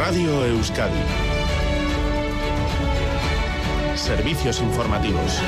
Radio Euskadi. Servicios informativos.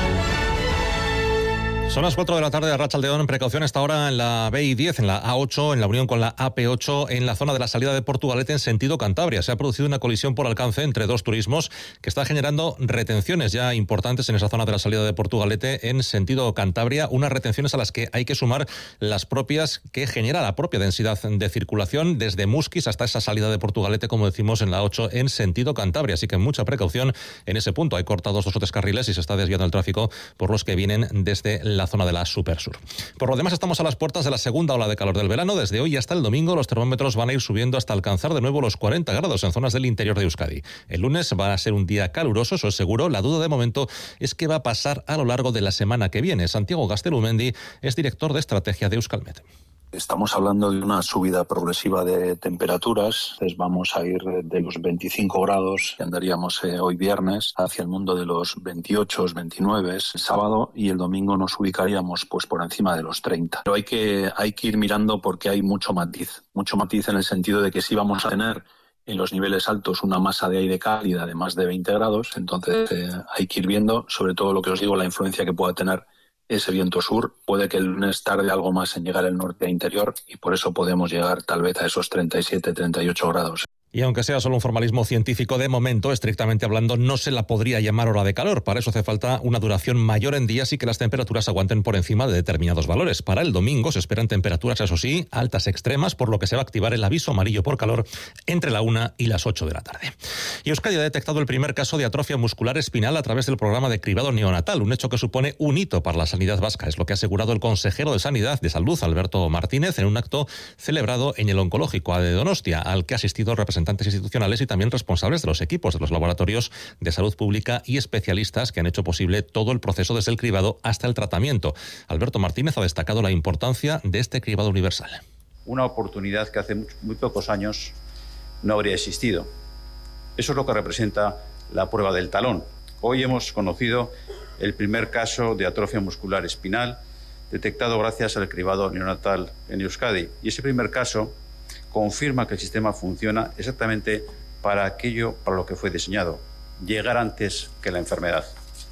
Son las 4 de la tarde, Arratsaldeón. Precaución esta hora en la BI10, en la A8, en la unión con la AP8, en la zona de la salida de Portugalete en sentido Cantabria. Se ha producido una colisión por alcance entre dos turismos que está generando retenciones ya importantes en esa zona de la salida de Portugalete en sentido Cantabria. Unas retenciones a las que hay que sumar las propias que genera la propia densidad de circulación desde Muskis hasta esa salida de Portugalete, como decimos, en la 8 en sentido Cantabria. Así que mucha precaución en ese punto. Hay cortados 2 o 3 carriles y se está desviando el tráfico por los que vienen desde la zona de la Supersur. Por lo demás, estamos a las puertas de la segunda ola de calor del verano. Desde hoy hasta el domingo los termómetros van a ir subiendo hasta alcanzar de nuevo los 40 grados en zonas del interior de Euskadi. El lunes va a ser un día caluroso, eso es seguro. La duda de momento es qué va a pasar a lo largo de la semana que viene. Santiago Gaztelumendi es director de estrategia de Euskalmet. Estamos hablando de una subida progresiva de temperaturas. Vamos a ir de los 25 grados, que andaríamos hoy viernes, hacia el mundo de los 28, 29 el sábado, y el domingo nos ubicaríamos pues por encima de los 30. Pero hay que ir mirando porque hay mucho matiz en el sentido de que sí vamos a tener en los niveles altos una masa de aire cálida de más de 20 grados, entonces hay que ir viendo, sobre todo lo que os digo, la influencia que pueda tener ese viento sur. Puede que el lunes tarde algo más en llegar al norte e interior y por eso podemos llegar tal vez a esos 37, 38 grados. Y aunque sea solo un formalismo científico, de momento, estrictamente hablando, no se la podría llamar hora de calor. Para eso hace falta una duración mayor en días y que las temperaturas aguanten por encima de determinados valores. Para el domingo se esperan temperaturas, eso sí, altas extremas, por lo que se va a activar el aviso amarillo por calor entre la 1 y las 8 de la tarde. Y Euskadi ha detectado el primer caso de atrofia muscular espinal a través del programa de cribado neonatal, un hecho que supone un hito para la sanidad vasca. Es lo que ha asegurado el consejero de Sanidad de Salud, Alberto Martínez, en un acto celebrado en el Oncológico de Donostia, al que ha asistido representantes institucionales y también responsables de los equipos de los laboratorios de salud pública y especialistas que han hecho posible todo el proceso desde el cribado hasta el tratamiento. Alberto Martínez ha destacado la importancia de este cribado universal. Una oportunidad que hace muy pocos años no habría existido. Eso es lo que representa la prueba del talón. Hoy hemos conocido el primer caso de atrofia muscular espinal detectado gracias al cribado neonatal en Euskadi. Y ese primer caso confirma que el sistema funciona exactamente para aquello para lo que fue diseñado, llegar antes que la enfermedad.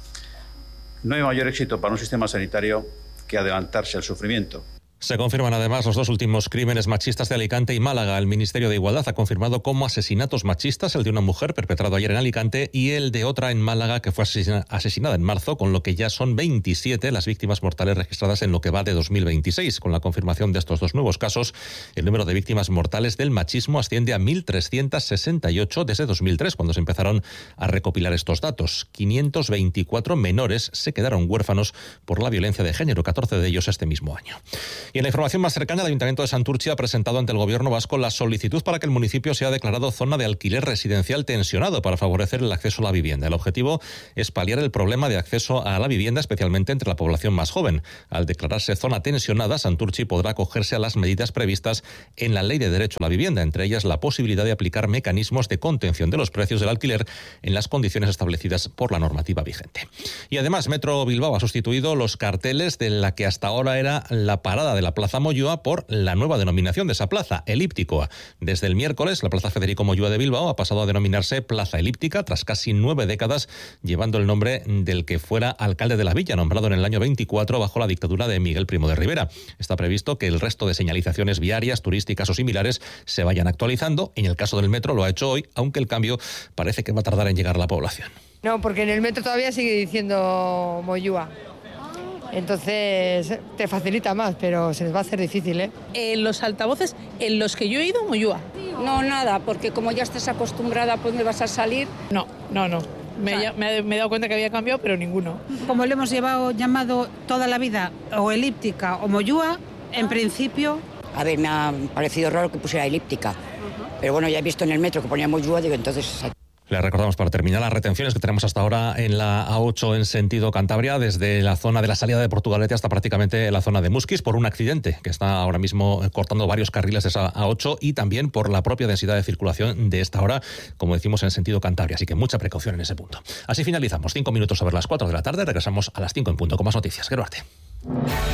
No hay mayor éxito para un sistema sanitario que adelantarse al sufrimiento. Se confirman además los 2 últimos crímenes machistas de Alicante y Málaga. El Ministerio de Igualdad ha confirmado como asesinatos machistas el de una mujer perpetrado ayer en Alicante y el de otra en Málaga que fue asesinada en marzo, con lo que ya son 27 las víctimas mortales registradas en lo que va de 2026. Con la confirmación de estos 2 nuevos casos, el número de víctimas mortales del machismo asciende a 1.368 desde 2003, cuando se empezaron a recopilar estos datos. 524 menores se quedaron huérfanos por la violencia de género, 14 de ellos este mismo año. Y en la información más cercana, el Ayuntamiento de Santurtzi ha presentado ante el Gobierno vasco la solicitud para que el municipio sea declarado zona de alquiler residencial tensionado para favorecer el acceso a la vivienda. El objetivo es paliar el problema de acceso a la vivienda, especialmente entre la población más joven. Al declararse zona tensionada, Santurtzi podrá acogerse a las medidas previstas en la Ley de Derecho a la Vivienda, entre ellas la posibilidad de aplicar mecanismos de contención de los precios del alquiler en las condiciones establecidas por la normativa vigente. Y además, Metro Bilbao ha sustituido los carteles de la que hasta ahora era la parada de la Plaza Moyúa por la nueva denominación de esa plaza, Elíptico. Desde el miércoles, la Plaza Federico Moyúa de Bilbao ha pasado a denominarse Plaza Elíptica tras casi 9 décadas, llevando el nombre del que fuera alcalde de la villa, nombrado en el año 24 bajo la dictadura de Miguel Primo de Rivera. Está previsto que el resto de señalizaciones viarias, turísticas o similares se vayan actualizando. En el caso del metro lo ha hecho hoy, aunque el cambio parece que va a tardar en llegar a la población. No, porque en el metro todavía sigue diciendo Moyúa. Entonces te facilita más, pero se les va a hacer difícil, ¿eh? En los altavoces en los que yo he ido, Moyúa. No, nada, porque como ya estás acostumbrada, ¿por dónde vas a salir? No. Me he dado cuenta que había cambiado, pero ninguno. Como lo hemos llamado toda la vida, o elíptica o Moyúa, en principio... A ver, me ha parecido raro que pusiera elíptica, pero bueno, ya he visto en el metro que ponía Moyúa, digo, entonces... Le recordamos para terminar las retenciones que tenemos hasta ahora en la A8 en sentido Cantabria, desde la zona de la salida de Portugalete hasta prácticamente la zona de Muskis, por un accidente que está ahora mismo cortando varios carriles de esa A8 y también por la propia densidad de circulación de esta hora, como decimos, en sentido Cantabria. Así que mucha precaución en ese punto. Así finalizamos, 5 minutos sobre las 4 de la tarde. Regresamos a las 5 en punto con más noticias. Geruarte.